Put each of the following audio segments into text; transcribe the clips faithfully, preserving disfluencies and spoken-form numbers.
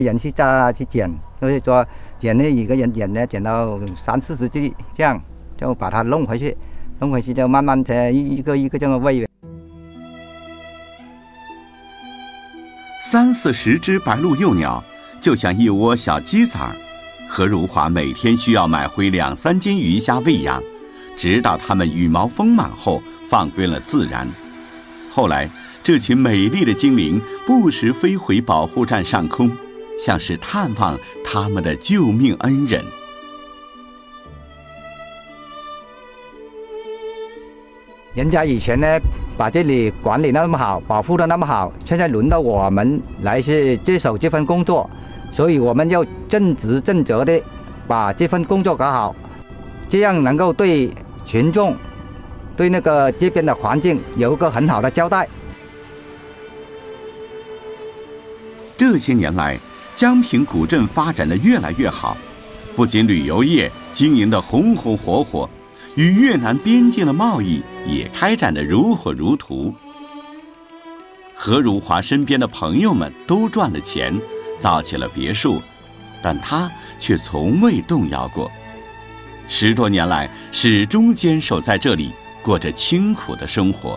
人去扎去剪，所以说剪呢一个人剪呢剪到三四十只，这样就把它弄回去，弄回去就慢慢的一一个一个这样喂。 三四十只白鹭幼鸟，就像一窝小鸡仔儿。何如华每天需要买回两三斤鱼虾喂养，直到它们羽毛丰满后放归了自然。后来，这群美丽的精灵不时飞回保护站上空，像是探望他们的救命恩人。 人家以前呢，把这里管理那么好，保护的那么好，现在轮到我们来是接手这份工作，所以我们要正直正责的把这份工作搞好，这样能够对群众、对那个这边的环境有一个很好的交代。 这些年来，江平古镇发展的越来越好，不仅旅游业经营得红红火火，与越南边境的贸易也开展得如火如荼。何如华身边的朋友们都赚了钱，造起了别墅，但他却从未动摇过。十多年来，始终坚守在这里，过着清苦的生活。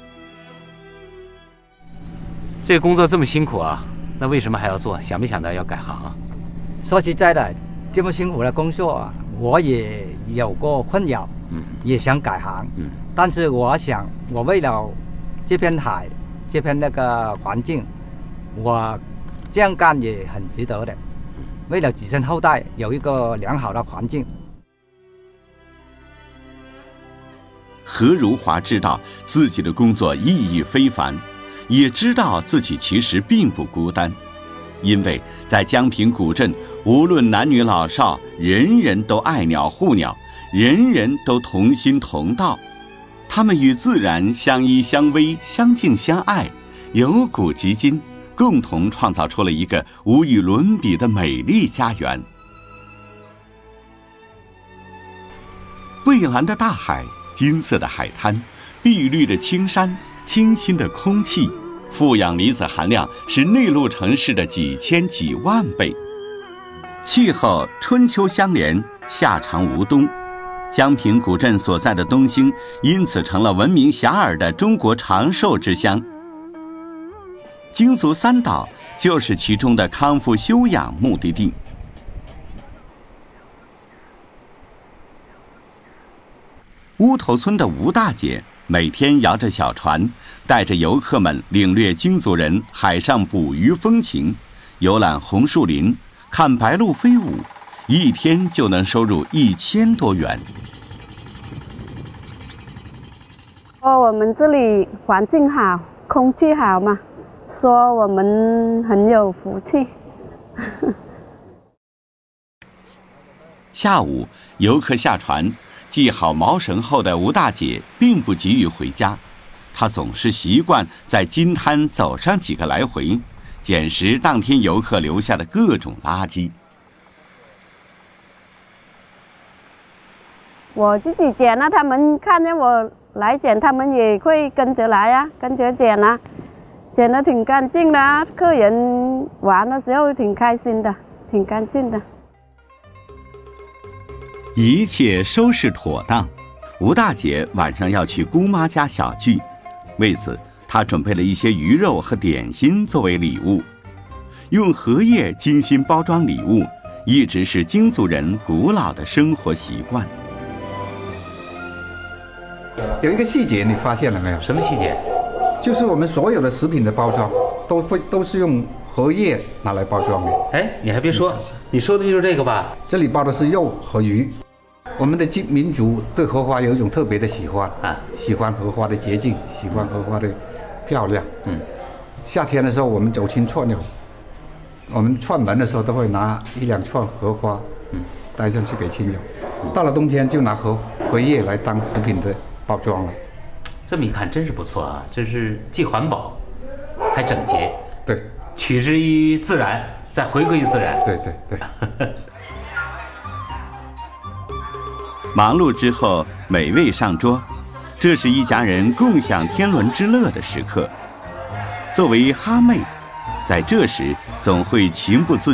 这个工作这么辛苦啊，那为什么还要做？想没想到要改行啊？ 说实在的，这么辛苦的工作，我也有过困扰，嗯，也想改行，嗯，但是我想，我为了这片海，这片那个环境，我这样干也很值得的。为了子孙后代有一个良好的环境。 何如华知道自己的工作意义非凡，也知道自己其实并不孤单，因为在江平古镇，无论男女老少，人人都爱鸟护鸟，人人都同心同道。他们与自然相依相偎，相敬相爱，由古及今，共同创造出了一个无与伦比的美丽家园。蔚蓝的大海，金色的海滩，碧绿的青山，清新的空气，负氧离子含量是内陆城市的几千几万倍。气候春秋相连，夏长无冬。江平古镇所在的东兴因此成了闻名遐迩的中国长寿之乡。京族三岛就是其中的康复休养目的地。乌头村的吴大姐每天摇着小船，带着游客们领略京族人海上捕鱼风情，游览红树林，看白鹭飞舞，一天就能收入一千多元。 说我们这里环境好，空气好嘛，说我们很有福气。 下午，游客下船，系好锚绳后的吴大姐并不急于回家，她总是习惯在金滩走上几个来回，捡拾当天游客留下的各种垃圾。 我自己捡了，他们看见我来捡，他们也会跟着来啊，跟着捡啊，捡得挺干净的啊，客人玩的时候挺开心的，挺干净的。 一切收拾妥当，吴大姐晚上要去姑妈家小聚，为此她准备了一些鱼肉和点心作为礼物。用荷叶精心包装礼物，一直是京族人古老的生活习惯。 有一个细节你发现了没有？ 什么细节？ 就是我们所有的食品的包装都会都是用荷叶拿来包装的。 哎，你还别说，你说的就是这个吧？ 这里包的是肉和鱼。我们的民族对荷花有一种特别的喜欢啊，喜欢荷花的洁净，喜欢荷花的漂亮。嗯，夏天的时候我们走亲串友，我们串门的时候都会拿一两串荷花，嗯，带上去给亲友。到了冬天就拿荷荷叶来当食品的包装了。 这么一看真是不错啊，这是既环保还整洁。 对， 取之于自然，再回归自然。 对对对。 忙碌之后，美味上桌，这是一家人共享天伦之乐的时刻。作为哈妹，在这时总会情不自